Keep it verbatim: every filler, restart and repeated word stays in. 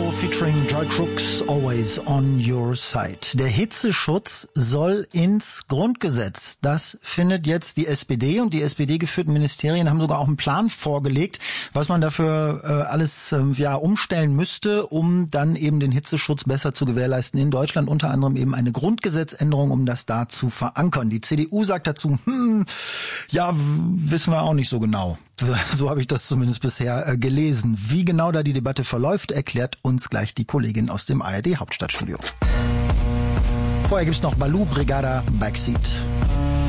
Trio featuring Joy Crooks, Always on Your Side. Der Hitzeschutz soll ins Grundgesetz. Das findet jetzt die S P D, und die S P D-geführten Ministerien haben sogar auch einen Plan vorgelegt, was man dafür äh, alles äh, ja umstellen müsste, um dann eben den Hitzeschutz besser zu gewährleisten in Deutschland. Unter anderem eben eine Grundgesetzänderung, um das da zu verankern. Die C D U sagt dazu, hm, ja, w- wissen wir auch nicht so genau. So habe ich das zumindest bisher äh, gelesen. Wie genau da die Debatte verläuft, erklärt uns gleich die Kollegin aus dem A R D Hauptstadtstudio. Vorher gibt's noch Baloo, Brigada, Backseat.